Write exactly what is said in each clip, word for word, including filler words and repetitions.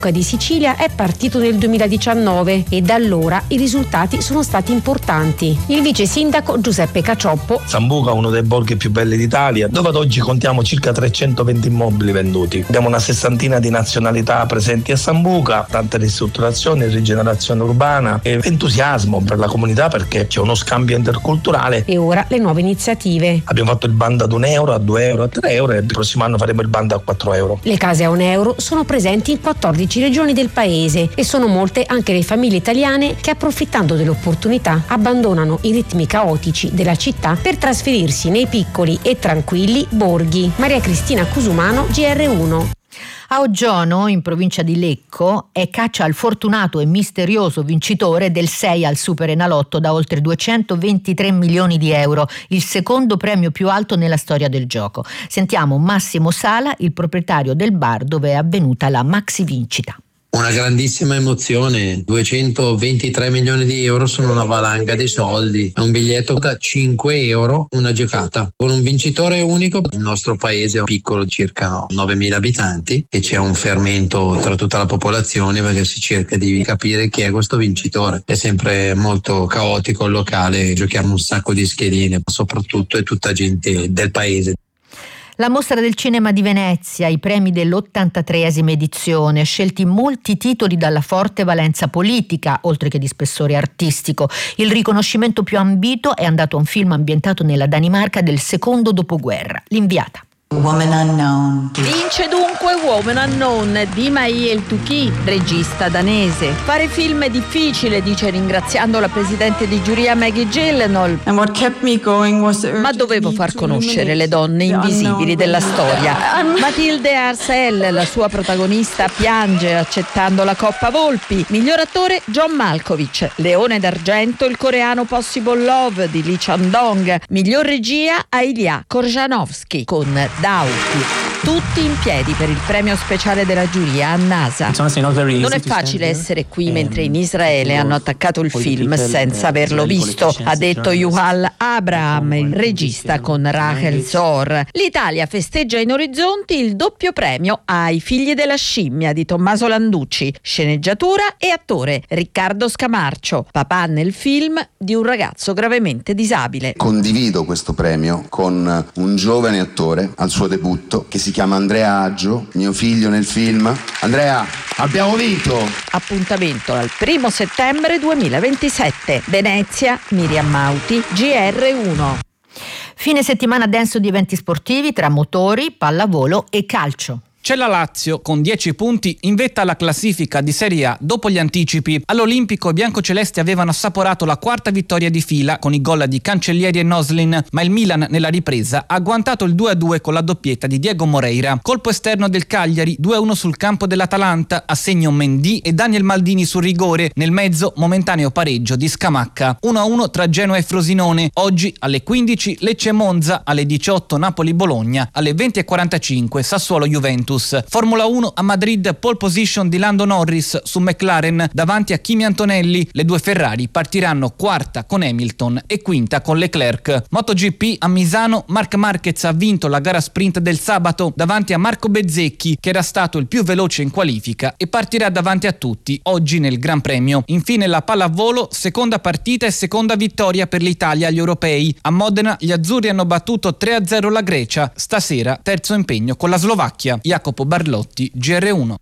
di Sicilia è partito nel duemiladiciannove e da allora i risultati sono stati importanti. Il vice sindaco Giuseppe Cacioppo: Sambuca è uno dei borghi più belli d'Italia, dove ad oggi contiamo circa trecentoventi immobili venduti. Abbiamo una sessantina di nazionalità presenti a Sambuca, tante ristrutturazioni, rigenerazione urbana e entusiasmo per la comunità perché c'è uno scambio interculturale. E ora le nuove iniziative. Abbiamo fatto il bando ad un euro, a due euro, a tre euro e il prossimo anno faremo il bando a quattro euro. Le case a un euro sono presenti in quattordici regioni del paese e sono molte anche le famiglie italiane che, approfittando dell'opportunità, abbandonano i ritmi caotici della città per trasferirsi nei piccoli e tranquilli borghi. Maria Cristina Cusumano, G R uno. A Oggiono, in provincia di Lecco, è caccia al fortunato e misterioso vincitore del sei al Superenalotto da oltre duecentoventitré milioni di euro, il secondo premio più alto nella storia del gioco. Sentiamo Massimo Sala, il proprietario del bar dove è avvenuta la maxi vincita. Una grandissima emozione, duecentoventitré milioni di euro sono una valanga di soldi, è un biglietto da cinque euro, una giocata, con un vincitore unico. Il nostro paese è piccolo, circa novemila abitanti, e c'è un fermento tra tutta la popolazione perché si cerca di capire chi è questo vincitore. È sempre molto caotico il locale, giochiamo un sacco di schedine, soprattutto è tutta gente del paese. La Mostra del Cinema di Venezia, i premi dell'ottantatreesima edizione, scelti molti titoli dalla forte valenza politica, oltre che di spessore artistico. Il riconoscimento più ambito è andato a un film ambientato nella Danimarca del secondo dopoguerra, L'inviata. Woman Unknown. Vince dunque Woman Unknown di Mai El Touki, regista danese. Fare film è difficile, dice ringraziando la presidente di giuria Maggie Gyllenhaal. And what kept me going was the Ma dovevo far conoscere le donne invisibili della storia. Matilde Arsel, la sua protagonista, piange accettando la Coppa Volpi. Miglior attore John Malkovich. Leone d'argento il coreano Possible Love di Lee Chan-dong. Miglior regia Ilya Korjanovsky con Dauti. Tutti in piedi per il premio speciale della giuria a NASA. Non è facile essere qui mentre in Israele hanno attaccato il film senza averlo visto, ha detto Yuval Abraham, il regista con Rachel Zor. L'Italia festeggia in orizzonti il doppio premio ai Figli della scimmia di Tommaso Landucci, sceneggiatura e attore Riccardo Scamarcio, papà nel film di un ragazzo gravemente disabile. Condivido questo premio con un giovane attore al suo debutto che si chiama Andrea Aggio, mio figlio nel film. Andrea, abbiamo vinto! Appuntamento al primo settembre duemilaventisette. Venezia, Miriam Mauti, G R uno. Fine settimana denso di eventi sportivi tra motori, pallavolo e calcio. C'è la Lazio con dieci punti in vetta alla classifica di Serie A dopo gli anticipi. All'Olimpico i biancocelesti avevano assaporato la quarta vittoria di fila con i gol di Cancellieri e Noslin, ma il Milan nella ripresa ha agguantato il due a due con la doppietta di Diego Moreira. Colpo esterno del Cagliari, due a uno sul campo dell'Atalanta, a segno Mendy e Daniel Maldini sul rigore. Nel mezzo momentaneo pareggio di Scamacca. uno a uno tra Genoa e Frosinone. Oggi alle quindici Lecce-Monza, alle diciotto Napoli-Bologna, alle venti e quarantacinque Sassuolo-Juventus. Formula uno a Madrid, pole position di Lando Norris su McLaren davanti a Kimi Antonelli. Le due Ferrari partiranno quarta con Hamilton e quinta con Leclerc. MotoGP a Misano, Marc Marquez ha vinto la gara sprint del sabato davanti a Marco Bezzecchi, che era stato il più veloce in qualifica e partirà davanti a tutti oggi nel Gran Premio. Infine la pallavolo, seconda partita e seconda vittoria per l'Italia agli europei. A Modena gli azzurri hanno battuto tre a zero la Grecia. Stasera terzo impegno con la Slovacchia. Jacopo Barlotti, G R uno.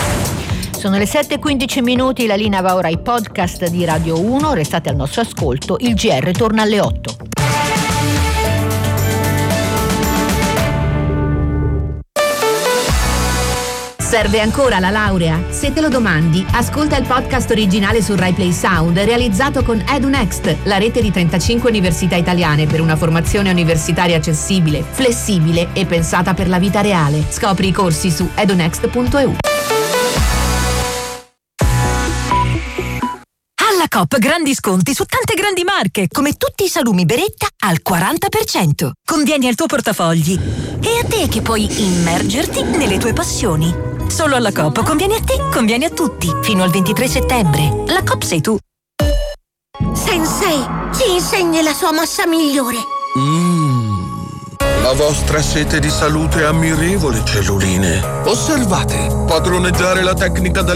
Sono le sette e quindici minuti, la linea va ora ai podcast di Radio uno, restate al nostro ascolto, il G R torna alle otto. Serve ancora la laurea? Se te lo domandi, ascolta il podcast originale su Rai Play Sound realizzato con EduNext, la rete di trentacinque università italiane per una formazione universitaria accessibile, flessibile e pensata per la vita reale. Scopri i corsi su edunext punto e u. Alla Coop grandi sconti su tante grandi marche, come tutti i salumi Beretta al quaranta per cento. Convieni al tuo portafogli. E a te che puoi immergerti nelle tue passioni. Solo alla Coop conviene a te, conviene a tutti. Fino al ventitré settembre. La Coop sei tu. Sensei, ci insegni la sua mossa migliore. Mmm. La vostra sete di salute è ammirevole, celluline. Osservate, padroneggiare la tecnica del